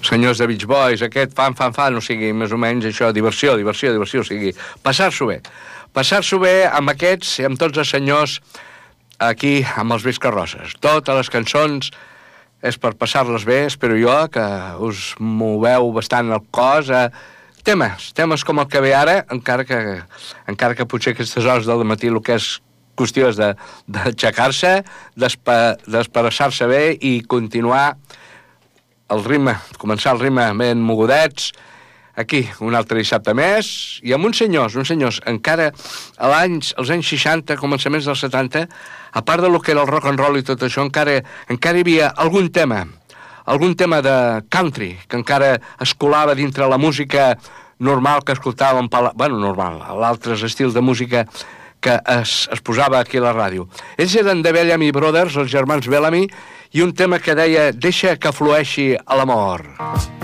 senyors de Beach Boys, aquest fan, o sigui, més o menys això, diversió, o sigui, passar-s'ho bé amb aquests i amb tots els senyors aquí amb els Viscarrosses. Totes les cançons és per passar-les bé, espero jo, que us moveu bastant el cos a temes com el que ve ara, encara que potser aquestes hores del matí el que és qüestió és d'aixecar-se, d'espedaçar-se bé i continuar començar el ritme ben mogudets, aquí, un altre dissabte més, i amb uns senyors, encara als anys 60, començaments dels 70, a part del que era el rock and roll i tot això, encara hi havia algun tema de country, que encara es colava dintre la música normal que escoltàvem, normal, l'altres estils de música que es posava aquí a la ràdio. Ells eren de Bellamy Brothers, els germans Bellamy, i un tema que deia «Deixa que flueixi a l'amor».